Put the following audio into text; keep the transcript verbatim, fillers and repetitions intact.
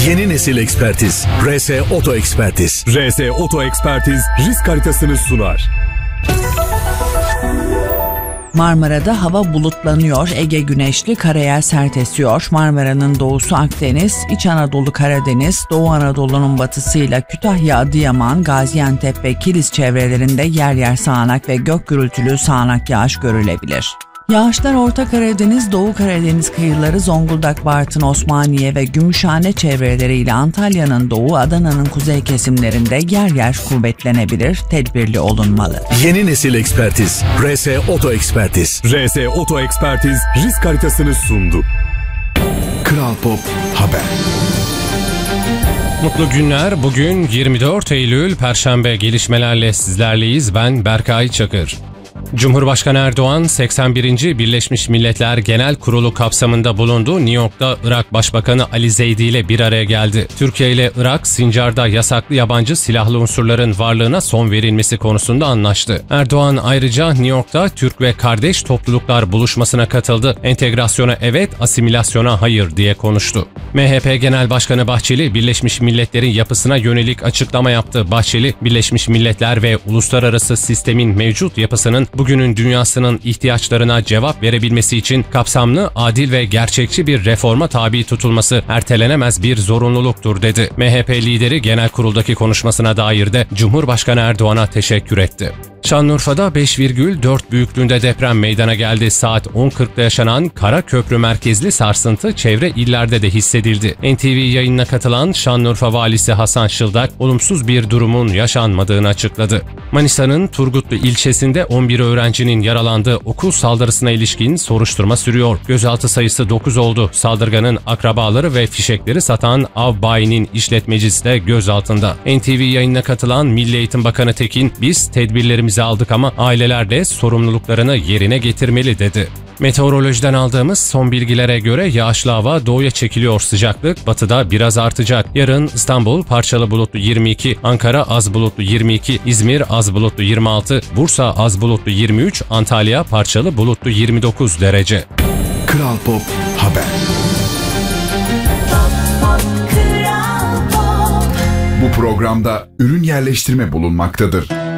Yeni nesil ekspertiz. R S Oto Ekspertiz. R S Oto Ekspertiz risk haritasını sunar. Marmara'da hava bulutlanıyor, Ege güneşli, karayel sert esiyor. Marmara'nın doğusu Akdeniz, İç Anadolu Karadeniz, Doğu Anadolu'nun batısıyla Kütahya, Adıyaman, Gaziantep ve Kilis çevrelerinde yer yer sağanak ve gök gürültülü sağanak yağış görülebilir. Yağışlar Orta Karadeniz, Doğu Karadeniz kıyıları, Zonguldak, Bartın, Osmaniye ve Gümüşhane çevreleriyle Antalya'nın doğu, Adana'nın kuzey kesimlerinde yer yer kuvvetlenebilir, tedbirli olunmalı. Yeni nesil ekspertiz. R S Oto Ekspertiz. R S Oto Ekspertiz risk haritasını sundu. Kral Pop Haber. Mutlu günler. Bugün yirmi dört Eylül Perşembe, gelişmelerle sizlerleyiz. Ben Berkay Çakır. Cumhurbaşkanı Erdoğan, seksen birinci Birleşmiş Milletler Genel Kurulu kapsamında bulunduğu New York'ta Irak Başbakanı Ali Zeydi ile bir araya geldi. Türkiye ile Irak, Sincar'da yasaklı yabancı silahlı unsurların varlığına son verilmesi konusunda anlaştı. Erdoğan ayrıca New York'ta Türk ve kardeş topluluklar buluşmasına katıldı. Entegrasyona evet, asimilasyona hayır diye konuştu. M H P Genel Başkanı Bahçeli, Birleşmiş Milletler'in yapısına yönelik açıklama yaptı. Bahçeli, Birleşmiş Milletler ve uluslararası sistemin mevcut yapısının bugünün dünyasının ihtiyaçlarına cevap verebilmesi için kapsamlı, adil ve gerçekçi bir reforma tabi tutulması ertelenemez bir zorunluluktur dedi. M H P lideri genel kuruldaki konuşmasına dair de Cumhurbaşkanı Erdoğan'a teşekkür etti. Şanlıurfa'da beş virgül dört büyüklüğünde deprem meydana geldi. Saat on kırkta yaşanan Karaköprü merkezli sarsıntı çevre illerde de hissedildi. N T V yayınına katılan Şanlıurfa valisi Hasan Şıldak, olumsuz bir durumun yaşanmadığını açıkladı. Manisa'nın Turgutlu ilçesinde on bir öğrencinin yaralandığı okul saldırısına ilişkin soruşturma sürüyor. Gözaltı sayısı dokuz oldu. Saldırganın akrabaları ve fişekleri satan av bayinin işletmecisi de gözaltında. N T V yayınına katılan Milli Eğitim Bakanı Tekin, biz tedbirlerimizi aldık ama aileler de sorumluluklarını yerine getirmeli dedi. Meteorolojiden aldığımız son bilgilere göre yağışlı hava doğuya çekiliyor, sıcaklık batıda biraz artacak. Yarın İstanbul parçalı bulutlu yirmi iki, Ankara az bulutlu yirmi iki, İzmir az bulutlu yirmi altı, Bursa az bulutlu yirmi üç, Antalya parçalı bulutlu yirmi dokuz derece. Kral Pop Haber. Bu programda ürün yerleştirme bulunmaktadır.